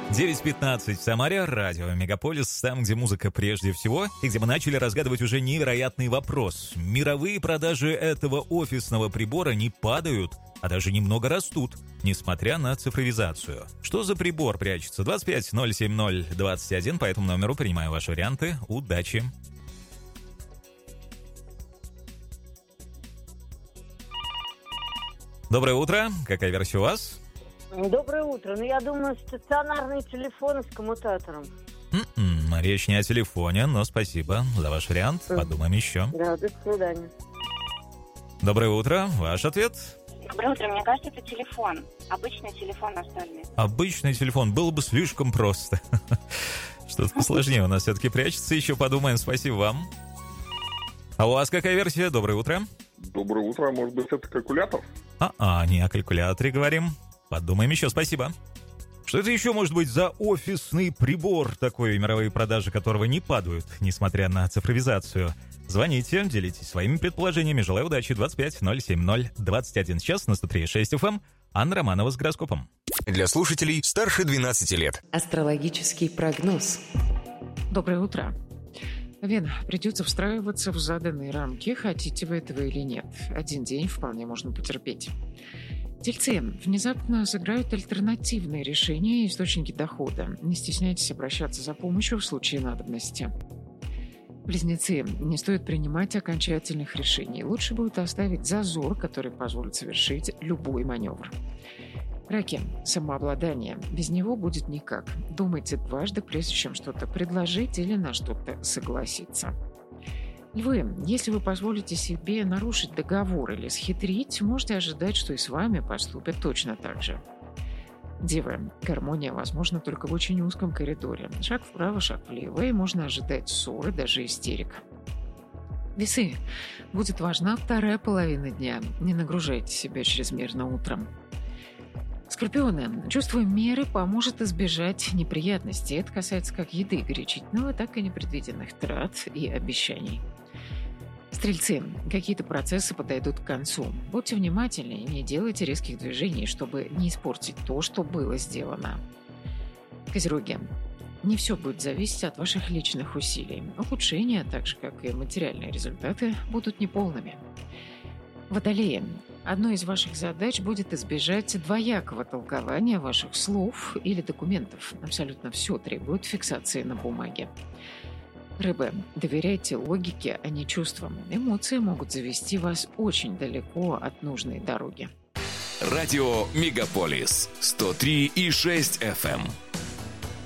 9:15 в Самаре, радио Мегаполис, там, где музыка прежде всего, и где мы начали разгадывать уже невероятный вопрос. Мировые продажи этого офисного прибора не падают, а даже немного растут, несмотря на цифровизацию. Что за прибор прячется? 25-070-21, по этому номеру принимаю ваши варианты. Удачи! Доброе утро, какая версия у вас? Доброе утро. Я думаю, стационарный телефон с коммутатором. Речь не о телефоне, но спасибо за ваш вариант. Подумаем еще. Да, до свидания. Доброе утро. Ваш ответ? Доброе утро. Мне кажется, это телефон. Обычный телефон настольный. Обычный телефон. Было бы слишком просто. Что-то посложнее у нас все-таки прячется. Еще подумаем. Спасибо вам. А у вас какая версия? Доброе утро. Доброе утро. Может быть, это калькулятор? Не о калькуляторе говорим. Подумаем еще, спасибо. Что это еще может быть за офисный прибор, такой, мировые продажи которого не падают, несмотря на цифровизацию? Звоните, делитесь своими предположениями. Желаю удачи. 25-070-21. Сейчас на 103.6 FM. Анна Романова с гороскопом. Для слушателей старше 12 лет. Астрологический прогноз. Доброе утро. Вена, придется встраиваться в заданные рамки, хотите вы этого или нет. Один день вполне можно потерпеть. Тельцы, внезапно сыграют альтернативные решения и источники дохода. Не стесняйтесь обращаться за помощью в случае надобности. Близнецы, не стоит принимать окончательных решений. Лучше будет оставить зазор, который позволит совершить любой маневр. Раки, самообладание. Без него будет никак. Думайте дважды, прежде чем что-то предложить или на что-то согласиться. Львы, если вы позволите себе нарушить договор или схитрить, можете ожидать, что и с вами поступят точно так же. Девы, гармония возможна только в очень узком коридоре. Шаг вправо, шаг влево, и можно ожидать ссоры, даже истерик. Весы, будет важна вторая половина дня. Не нагружайте себя чрезмерно утром. Скорпионы, чувство меры поможет избежать неприятностей. Это касается как еды горячительного, так и непредвиденных трат и обещаний. Стрельцы, какие-то процессы подойдут к концу. Будьте внимательны и не делайте резких движений, чтобы не испортить то, что было сделано. Козероги, не все будет зависеть от ваших личных усилий. Ухудшения, так же как и материальные результаты, будут неполными. Водолеи, одной из ваших задач будет избежать двоякого толкования ваших слов или документов. Абсолютно все требует фиксации на бумаге. Рыбы, доверяйте логике, а не чувствам. Эмоции могут завести вас очень далеко от нужной дороги. Радио Мегаполис 103,6 FM.